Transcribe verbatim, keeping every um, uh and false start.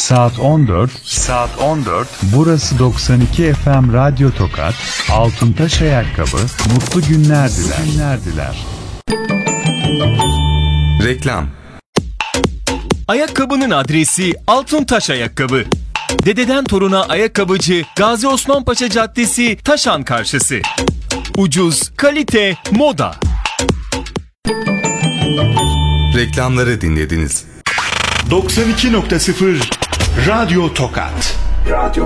Saat on dört, saat on dört. Burası doksan iki F M Radyo Tokat. Altıntaş Ayakkabı. Mutlu günler diler. Günler diler. Reklam. Ayakkabının adresi Altıntaş Ayakkabı. Dededen toruna ayakkabıcı Gazi Osman Paşa Caddesi, Taşan karşısı. Ucuz, kalite, moda. Reklamları dinlediniz. doksan iki nokta sıfır Radyo Tokat. Radyo